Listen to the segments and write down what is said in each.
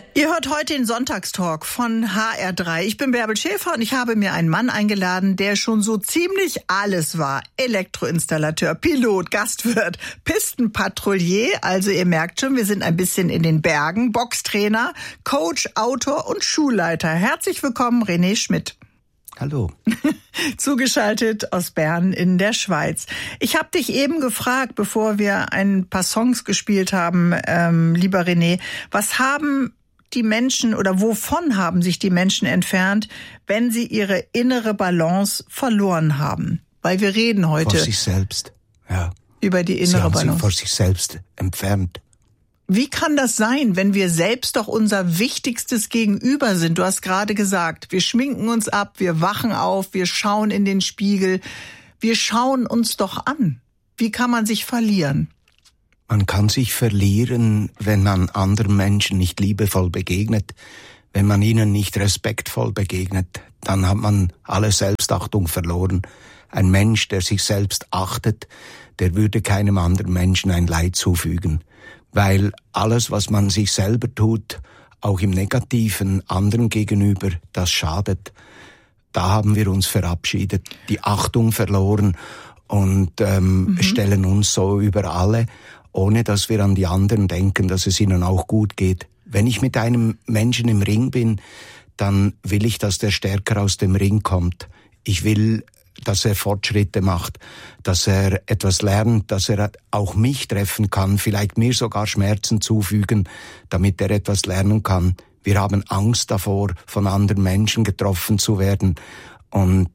Ihr hört heute den Sonntagstalk von HR3. Ich bin Bärbel Schäfer und ich habe mir einen Mann eingeladen, der schon so ziemlich alles war. Elektroinstallateur, Pilot, Gastwirt, Pistenpatrouillier. Also ihr merkt schon, wir sind ein bisschen in den Bergen. Boxtrainer, Coach, Autor und Schulleiter. Herzlich willkommen, René Schmidt. Hallo. Zugeschaltet aus Bern in der Schweiz. Ich habe dich eben gefragt, bevor wir ein paar Songs gespielt haben, lieber René, was haben die Menschen oder wovon haben sich die Menschen entfernt, wenn sie ihre innere Balance verloren haben? Weil wir reden heute vor sich selbst, ja, über die innere sie haben Balance. Sich vor sich selbst entfernt. Wie kann das sein, wenn wir selbst doch unser wichtigstes Gegenüber sind? Du hast gerade gesagt, wir schminken uns ab, wir wachen auf, wir schauen in den Spiegel. Wir schauen uns doch an. Wie kann man sich verlieren? Man kann sich verlieren, wenn man anderen Menschen nicht liebevoll begegnet, wenn man ihnen nicht respektvoll begegnet. Dann hat man alle Selbstachtung verloren. Ein Mensch, der sich selbst achtet, der würde keinem anderen Menschen ein Leid zufügen. Weil alles, was man sich selber tut, auch im Negativen anderen gegenüber, das schadet. Da haben wir uns verabschiedet, die Achtung verloren und stellen uns so über alle, ohne dass wir an die anderen denken, dass es ihnen auch gut geht. Wenn ich mit einem Menschen im Ring bin, dann will ich, dass der stärker aus dem Ring kommt. Ich will, dass er Fortschritte macht, dass er etwas lernt, dass er auch mich treffen kann, vielleicht mir sogar Schmerzen zufügen, damit er etwas lernen kann. Wir haben Angst davor, von anderen Menschen getroffen zu werden und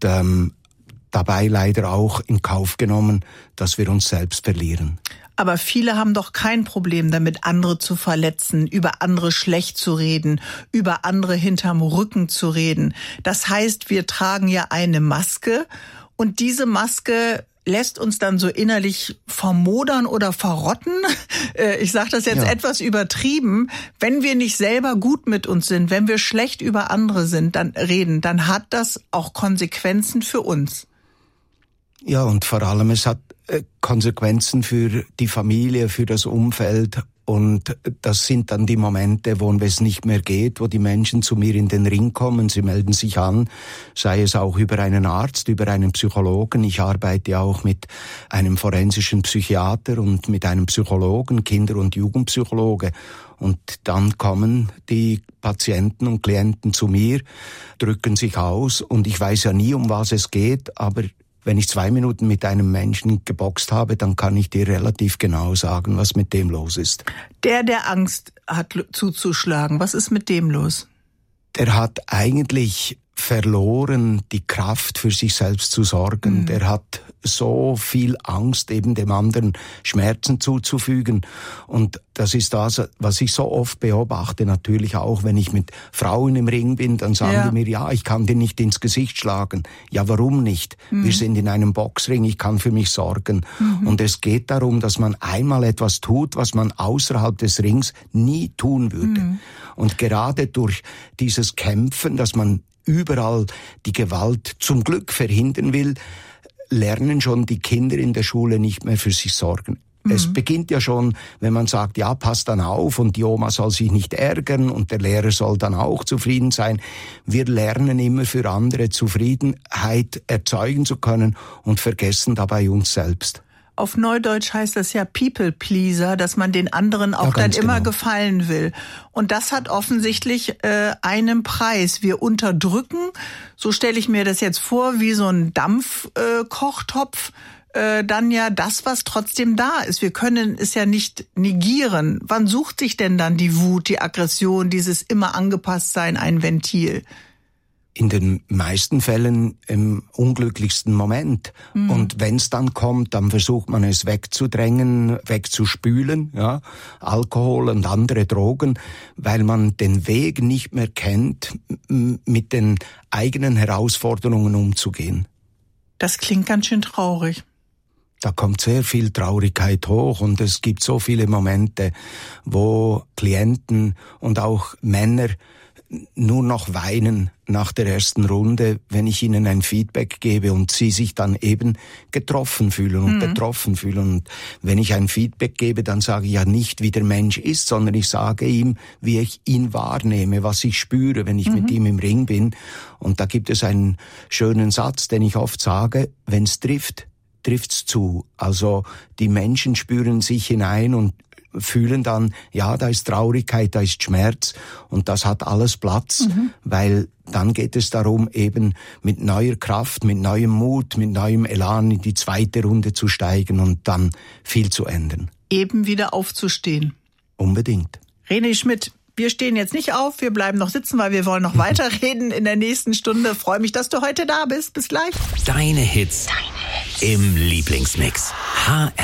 dabei leider auch in Kauf genommen, dass wir uns selbst verlieren. Aber viele haben doch kein Problem damit, andere zu verletzen, über andere schlecht zu reden, über andere hinterm Rücken zu reden. Das heißt, wir tragen ja eine Maske und diese Maske lässt uns dann so innerlich vermodern oder verrotten. Ich sage das jetzt etwas übertrieben. Wenn wir nicht selber gut mit uns sind, wenn wir schlecht über andere dann hat das auch Konsequenzen für uns. Ja, und vor allem, es hat Konsequenzen für die Familie, für das Umfeld. Und das sind dann die Momente, wo es nicht mehr geht, wo die Menschen zu mir in den Ring kommen. Sie melden sich an, sei es auch über einen Arzt, über einen Psychologen. Ich arbeite auch mit einem forensischen Psychiater und mit einem Psychologen, Kinder- und Jugendpsychologe. Und dann kommen die Patienten und Klienten zu mir, drücken sich aus und ich weiß ja nie, um was es geht, aber wenn ich 2 Minuten mit einem Menschen geboxt habe, dann kann ich dir relativ genau sagen, was mit dem los ist. Der Angst hat zuzuschlagen, was ist mit dem los? Der hat eigentlich verloren, die Kraft für sich selbst zu sorgen. Der hat so viel Angst, eben dem anderen Schmerzen zuzufügen. Und das ist das, was ich so oft beobachte, natürlich auch, wenn ich mit Frauen im Ring bin, dann sagen die mir, ja, ich kann dir nicht ins Gesicht schlagen. Ja, warum nicht? Wir sind in einem Boxring, ich kann für mich sorgen. Und es geht darum, dass man einmal etwas tut, was man außerhalb des Rings nie tun würde. Und gerade durch dieses Kämpfen, dass man überall die Gewalt zum Glück verhindern will, lernen schon die Kinder in der Schule nicht mehr für sich sorgen. Es beginnt ja schon, wenn man sagt, ja, pass dann auf und die Oma soll sich nicht ärgern und der Lehrer soll dann auch zufrieden sein. Wir lernen immer für andere Zufriedenheit erzeugen zu können und vergessen dabei uns selbst. Auf Neudeutsch heißt das ja People-Pleaser, dass man den anderen auch dann immer gefallen will. Und das hat offensichtlich einen Preis. Wir unterdrücken, so stelle ich mir das jetzt vor, wie so ein Dampfkochtopf, dann ja das, was trotzdem da ist. Wir können es ja nicht negieren. Wann sucht sich denn dann die Wut, die Aggression, dieses immer Angepasstsein ein Ventil? In den meisten Fällen im unglücklichsten Moment. Und wenn es dann kommt, dann versucht man es wegzudrängen, wegzuspülen, ja, Alkohol und andere Drogen, weil man den Weg nicht mehr kennt, mit den eigenen Herausforderungen umzugehen. Das klingt ganz schön traurig. Da kommt sehr viel Traurigkeit hoch und es gibt so viele Momente, wo Klienten und auch Männer nur noch weinen nach der ersten Runde, wenn ich ihnen ein Feedback gebe und sie sich dann eben getroffen fühlen und betroffen fühlen. Und wenn ich ein Feedback gebe, dann sage ich ja nicht, wie der Mensch ist, sondern ich sage ihm, wie ich ihn wahrnehme, was ich spüre, wenn ich mit ihm im Ring bin. Und da gibt es einen schönen Satz, den ich oft sage: Wenn's trifft, trifft's zu. Also die Menschen spüren sich hinein und fühlen dann, ja, da ist Traurigkeit, da ist Schmerz und das hat alles Platz, weil dann geht es darum, eben mit neuer Kraft, mit neuem Mut, mit neuem Elan in die zweite Runde zu steigen und dann viel zu ändern. Eben wieder aufzustehen. Unbedingt. René Schmidt, wir stehen jetzt nicht auf, wir bleiben noch sitzen, weil wir wollen noch weiterreden in der nächsten Stunde. Freue mich, dass du heute da bist. Bis gleich. Deine Hits im Lieblingsmix. HR